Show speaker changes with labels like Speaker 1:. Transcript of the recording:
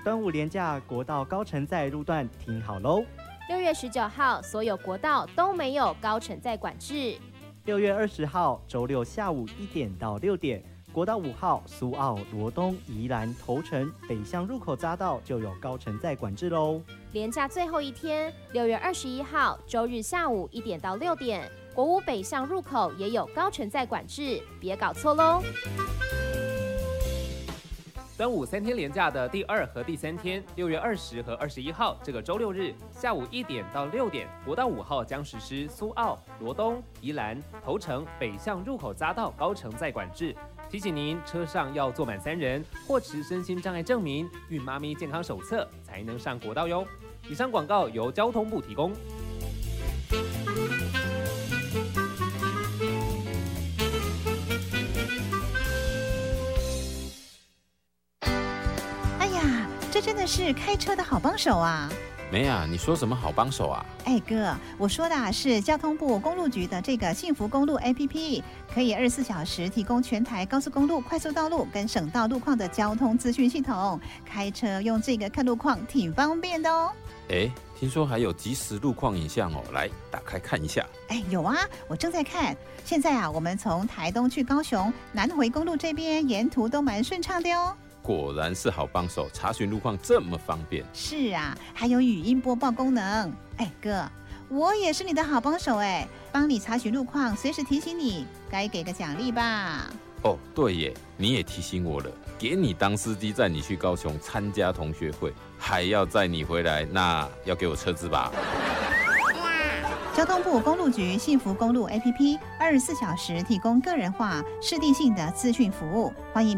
Speaker 1: 端午连假国道高承载路段停好喽。
Speaker 2: 6月19号，所有国道都没有高承载管制。
Speaker 1: 6月20号，周六下午1点到6点，国道5号苏澳、罗东、宜兰、头城北向入口匝道就有高承载管制喽。
Speaker 2: 连假最后一天，6月21号，周日下午1点到6点，国五北向入口也有高承载管制，别搞错喽。
Speaker 3: 端午3天连假的第2和第3天，6月20和21号这个周六日下午1点到6点，国道5号将实施苏澳、罗东、宜兰、头城北向入口匝道高承载管制。提醒您，车上要坐满3人，或持身心障碍证明、孕妈咪健康手册才能上国道哟。以上广告由交通部提供。
Speaker 4: 这真的是开车的好帮手啊！
Speaker 5: 梅啊，你说什么好帮手啊？
Speaker 4: 哎哥，我说的是交通部公路局的这个幸福公路 APP， 可以24小时提供全台高速公路、快速道路跟省道路况的交通资讯系统。开车用这个看路况挺方便的哦。
Speaker 5: 哎，听说还有即时路况影像哦，来打开看一下。
Speaker 4: 哎，有啊，我正在看。现在啊，我们从台东去高雄南回公路这边沿途都蛮顺畅的哦。
Speaker 5: 果然是好帮手，查询路况这么方便。
Speaker 4: 是啊，还有语音播报功能。哎哥，我也是你的好帮手哎，帮你查询路况，随时提醒你，该给个奖励吧。
Speaker 5: 哦，对耶，你也提醒我了，给你当司机载你去高雄参加同学会，还要载你回来，那要给我车资吧。
Speaker 4: 交通部公路局幸福公路 APP 24小时提供个人化、适地性的资讯服务，欢迎